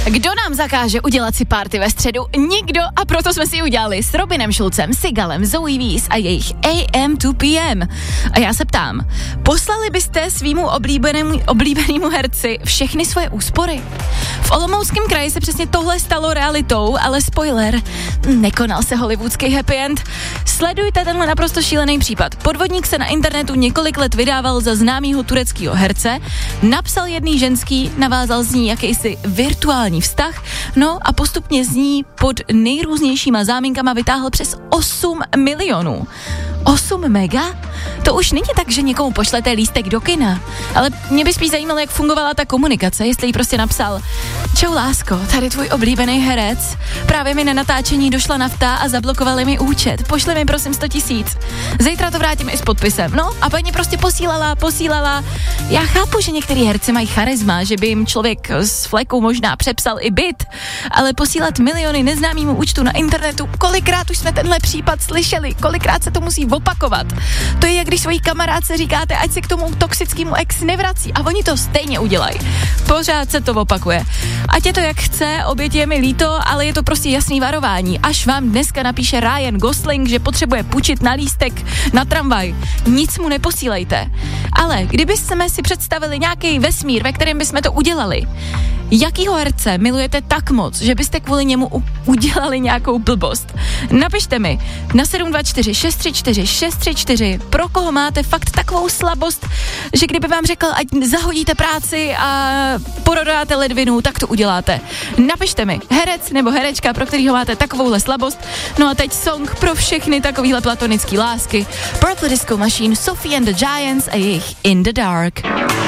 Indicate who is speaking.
Speaker 1: Kdo nám zakáže udělat si party ve středu? Nikdo, a proto jsme si ji udělali s Robinem Schulzem, Sigalem, Zoe Wees a jejich AM to PM. A já se ptám, poslali byste svýmu oblíbenému herci všechny svoje úspory? V Olomouckém kraji se přesně tohle stalo realitou, ale spoiler, nekonal se hollywoodský happy end. Sledujte tenhle naprosto šílený případ. Podvodník se na internetu několik let vydával za známýho tureckého herce, napsal jedný ženský, navázal z ní jakýsi virtuální vztah, no a postupně z ní pod nejrůznějšíma záminkama vytáhl přes 8 milionů. 8 mega? To už není tak, že někomu pošlete lístek do kina, ale mě by spíš zajímalo, jak fungovala ta komunikace, jestli jí prostě napsal: čau lásko, tady tvůj oblíbený herec, právě mi na natáčení došla nafta a zablokovali mi účet, pošli mi prosím 100 000, zítra to vrátím i s podpisem, no a paní prostě posílala. Já chápu, že některý herci mají charisma, že by jim člověk z fleku možná přepsal i byt, ale posílat miliony neznámýmu účtu na internetu, kolikrát už jsme tenhle případ slyšeli, kolikrát se to musí opakovat. To je, jak když svojí kamarádce říkáte, ať se k tomu toxickému ex nevrací, a oni to stejně udělají. Pořád se to opakuje. Ať je to jak chce, oběti je mi líto, ale je to prostě jasný varování. Až vám dneska napíše Ryan Gosling, že potřebuje půjčit na lístek na tramvaj, nic mu neposílejte. Ale kdybychom si představili nějaký vesmír, ve kterém bychom to udělali, jakýho herce milujete tak moc, že byste kvůli němu udělali nějakou blbost? Napište mi na 724 634 634, pro koho máte fakt takovou slabost, že kdyby vám řekl, ať zahodíte práci a porodáte ledvinu, tak to uděláte. Napište mi, herec nebo herečka, pro kterýho máte takovouhle slabost. No a teď song pro všechny takovýhle platonický lásky. Purple Disco Machine, Sophie and the Giants a jejich In the Dark.